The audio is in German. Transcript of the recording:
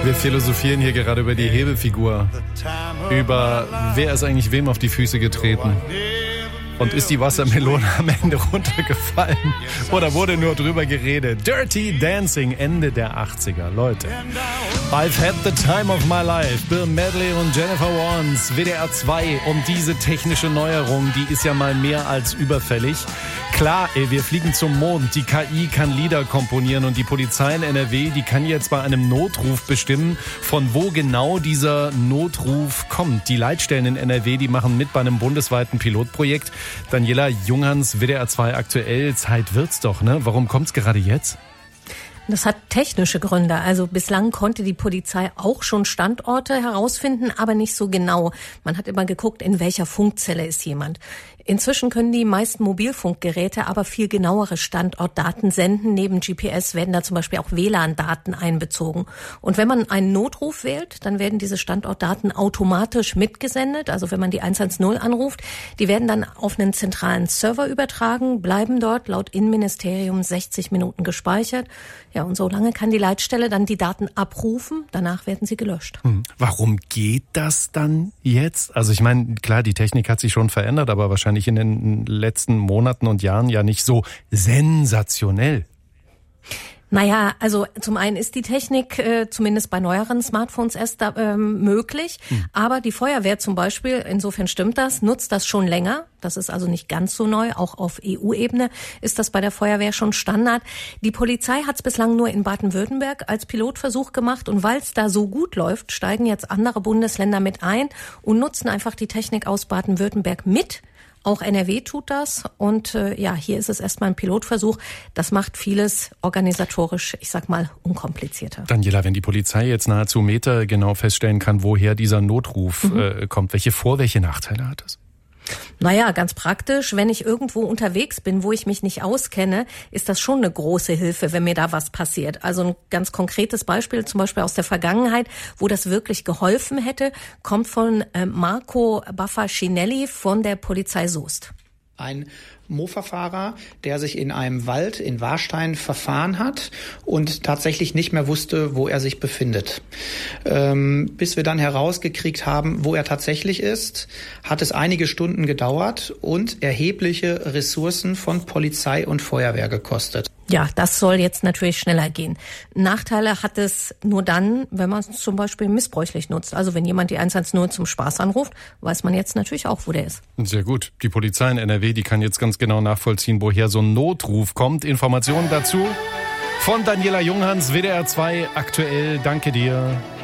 Wir philosophieren hier gerade über die Hebefigur. Über wer ist eigentlich wem auf die Füße getreten? Und ist die Wassermelone am Ende runtergefallen? Oder wurde nur drüber geredet? Dirty Dancing, Ende der 80er. Leute, I've had the time of my life. Bill Medley und Jennifer Warnes, WDR 2. Und diese technische Neuerung, die ist ja mal mehr als überfällig. Klar, wir fliegen zum Mond. Die KI kann Lieder komponieren und die Polizei in NRW, die kann jetzt bei einem Notruf bestimmen, von wo genau dieser Notruf kommt. Die Leitstellen in NRW, die machen mit bei einem bundesweiten Pilotprojekt. Daniela Junghans, WDR 2 aktuell. Zeit wird's doch, ne? Warum kommt's gerade jetzt? Das hat technische Gründe. Also bislang konnte die Polizei auch schon Standorte herausfinden, aber nicht so genau. Man hat immer geguckt, in welcher Funkzelle ist jemand. Inzwischen können die meisten Mobilfunkgeräte aber viel genauere Standortdaten senden. Neben GPS werden da zum Beispiel auch WLAN-Daten einbezogen. Und wenn man einen Notruf wählt, dann werden diese Standortdaten automatisch mitgesendet. Also wenn man die 110 anruft, die werden dann auf einen zentralen Server übertragen, bleiben dort laut Innenministerium 60 Minuten gespeichert. Ja, und so lange kann die Leitstelle dann die Daten abrufen. Danach werden sie gelöscht. Warum geht das dann jetzt? Also ich meine, klar, die Technik hat sich schon verändert, aber wahrscheinlich in den letzten Monaten und Jahren ja nicht so sensationell. Naja, also zum einen ist die Technik zumindest bei neueren Smartphones erst möglich, aber die Feuerwehr zum Beispiel, insofern stimmt das, nutzt das schon länger. Das ist also nicht ganz so neu. Auch auf EU-Ebene ist das bei der Feuerwehr schon Standard. Die Polizei hat es bislang nur in Baden-Württemberg als Pilotversuch gemacht. Und weil es da so gut läuft, steigen jetzt andere Bundesländer mit ein und nutzen einfach die Technik aus Baden-Württemberg mit. Auch NRW tut das. Und hier ist es erstmal ein Pilotversuch. Das macht vieles organisatorisch, ich sag mal, unkomplizierter. Daniela, wenn die Polizei jetzt nahezu metergenau feststellen kann, woher dieser Notruf kommt, welche Nachteile hat es? Naja, ganz praktisch, wenn ich irgendwo unterwegs bin, wo ich mich nicht auskenne, ist das schon eine große Hilfe, wenn mir da was passiert. Also ein ganz konkretes Beispiel, zum Beispiel aus der Vergangenheit, wo das wirklich geholfen hätte, kommt von Marco Baffacinelli von der Polizei Soest. Ein Mofa-Fahrer, der sich in einem Wald in Warstein verfahren hat und tatsächlich nicht mehr wusste, wo er sich befindet. Bis wir dann herausgekriegt haben, wo er tatsächlich ist, hat es einige Stunden gedauert und erhebliche Ressourcen von Polizei und Feuerwehr gekostet. Ja, das soll jetzt natürlich schneller gehen. Nachteile hat es nur dann, wenn man es zum Beispiel missbräuchlich nutzt. Also wenn jemand die 110 zum Spaß anruft, weiß man jetzt natürlich auch, wo der ist. Sehr gut. Die Polizei in NRW, die kann jetzt ganz genau nachvollziehen, woher so ein Notruf kommt. Informationen dazu von Daniela Junghans, WDR 2 aktuell. Danke dir.